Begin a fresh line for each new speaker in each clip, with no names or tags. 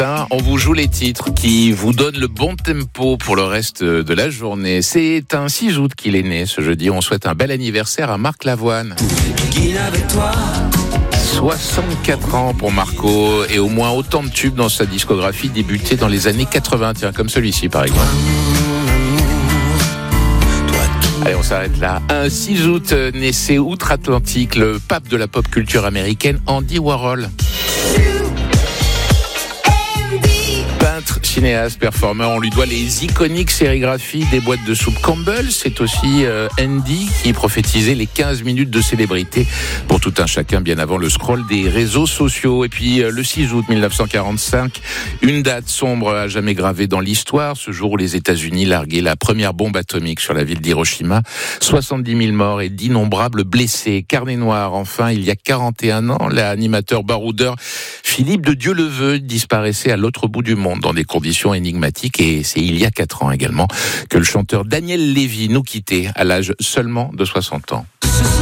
On vous joue les titres qui vous donnent le bon tempo pour le reste de la journée. C'est un 6 août qu'il est né ce jeudi. On souhaite un bel anniversaire à Marc Lavoine. 64 ans pour Marco et au moins autant de tubes dans sa discographie débutée dans les années 80. Tiens, comme celui-ci par exemple. Allez, on s'arrête là. Un 6 août naissait outre-Atlantique le pape de la pop culture américaine, Andy Warhol. Peintre, cinéaste, performeur, on lui doit les iconiques sérigraphies des boîtes de soupe Campbell. C'est aussi Andy qui prophétisait les 15 minutes de célébrité pour tout un chacun bien avant le scroll des réseaux sociaux. Et puis le 6 août 1945, une date sombre à jamais gravée dans l'histoire, ce jour où les États-Unis larguaient la première bombe atomique sur la ville d'Hiroshima. 70 000 morts et d'innombrables blessés. Carnet noir, enfin, il y a 41 ans, l'animateur baroudeur Philippe de Dieuleveux disparaissait à l'autre bout du monde dans des conditions énigmatiques, et c'est il y a 4 ans également que le chanteur Daniel Lévy nous quittait à l'âge seulement de 60 ans.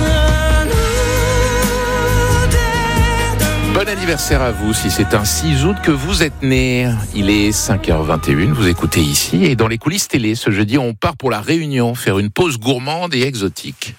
Bon anniversaire à vous si c'est un 6 août que vous êtes né. Il est 5h21, vous écoutez ici, et dans les coulisses télé ce jeudi on part pour la Réunion faire une pause gourmande et exotique.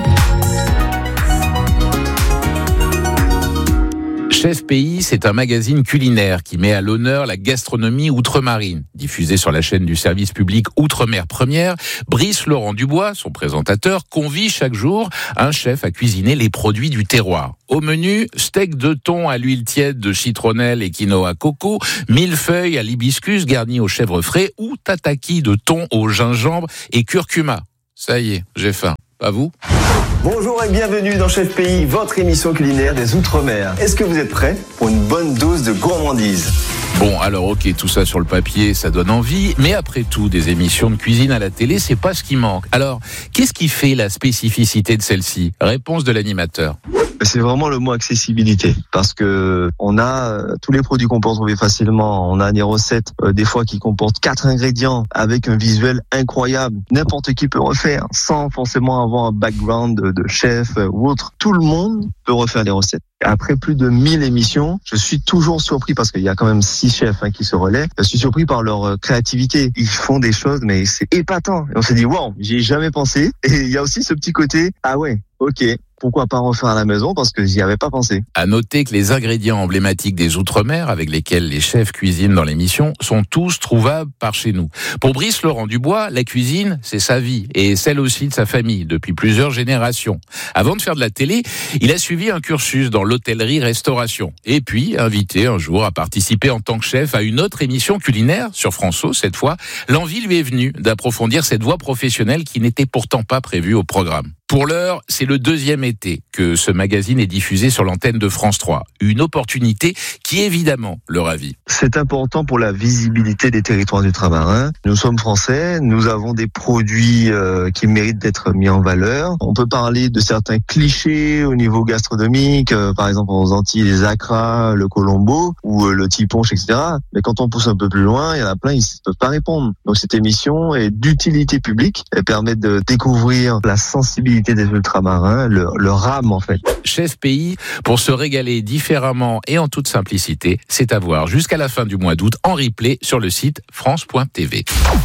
Chef Pays, c'est un magazine culinaire qui met à l'honneur la gastronomie outre-marine. Diffusé sur la chaîne du service public Outre-mer Première, Brice Laurent Dubois, son présentateur, convie chaque jour un chef à cuisiner les produits du terroir. Au menu, steak de thon à l'huile tiède de citronnelle et quinoa coco, millefeuille à l'hibiscus garni au chèvre frais ou tataki de thon au gingembre et curcuma. Ça y est, j'ai faim. Pas vous ?
Bonjour et bienvenue dans Chef Pays, votre émission culinaire des Outre-mer. Est-ce que vous êtes prêts pour une bonne dose de gourmandise ?
Bon, alors ok, tout ça sur le papier, ça donne envie, mais après tout, des émissions de cuisine à la télé, c'est pas ce qui manque. Alors, qu'est-ce qui fait la spécificité de celle-ci ? Réponse de l'animateur.
C'est vraiment le mot accessibilité, parce que on a tous les produits qu'on peut retrouver facilement. On a des recettes des fois qui comportent 4 ingrédients avec un visuel incroyable. N'importe qui peut refaire sans forcément avoir un background de chef ou autre. Tout le monde peut refaire des recettes. Après plus de 1000 émissions, je suis toujours surpris parce qu'il y a quand même 6 chefs qui se relaient. Je suis surpris par leur créativité. Ils font des choses, mais c'est épatant. Et on s'est dit, wow, j'y ai jamais pensé. Et il y a aussi ce petit côté, ah ouais, ok. Pourquoi pas refaire à la maison parce que j'y avais pas pensé.
À noter que les ingrédients emblématiques des Outre-mer avec lesquels les chefs cuisinent dans l'émission sont tous trouvables par chez nous. Pour Brice Laurent Dubois, la cuisine, c'est sa vie et celle aussi de sa famille depuis plusieurs générations. Avant de faire de la télé, il a suivi un cursus dans l'hôtellerie-restauration et puis invité un jour à participer en tant que chef à une autre émission culinaire sur France O cette fois. L'envie lui est venue d'approfondir cette voie professionnelle qui n'était pourtant pas prévue au programme. Pour l'heure, c'est le 2e été que ce magazine est diffusé sur l'antenne de France 3. Une opportunité qui, évidemment, le ravit.
C'est important pour la visibilité des territoires ultramarins. Nous sommes français, nous avons des produits qui méritent d'être mis en valeur. On peut parler de certains clichés au niveau gastronomique, par exemple aux Antilles, les acras, le colombo ou le tiponche, etc. Mais quand on pousse un peu plus loin, il y en a plein, ils ne peuvent pas répondre. Donc cette émission est d'utilité publique. Elle permet de découvrir la sensibilité des ultramarins, leur âme en fait.
Chef Pays, pour se régaler différemment et en toute simplicité, c'est à voir jusqu'à la fin du mois d'août en replay sur le site France.tv.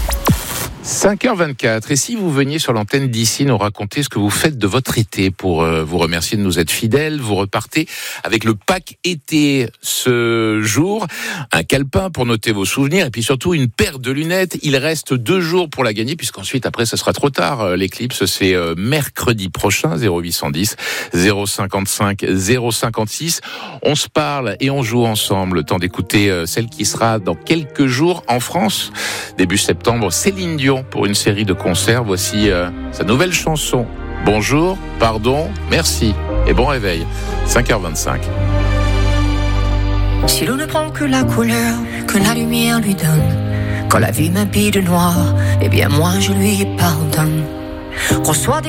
5h24, et si vous veniez sur l'antenne d'ici nous raconter ce que vous faites de votre été pour vous remercier de nous être fidèles, vous repartez avec le pack été ce jour, un calepin pour noter vos souvenirs et puis surtout une paire de lunettes. Il reste 2 jours pour la gagner puisqu'ensuite après ça sera trop tard. L'éclipse c'est mercredi prochain, 0810 055 056. On se parle et on joue ensemble, le temps d'écouter celle qui sera dans quelques jours en France, début septembre, Céline Dion pour une série de concerts. Voici sa nouvelle chanson. Bonjour, pardon, merci et bon réveil. 5h25.
Si l'on ne prend que la couleur que la lumière lui donne, quand la vie m'habille de noir, eh bien moi je lui pardonne. Reçois des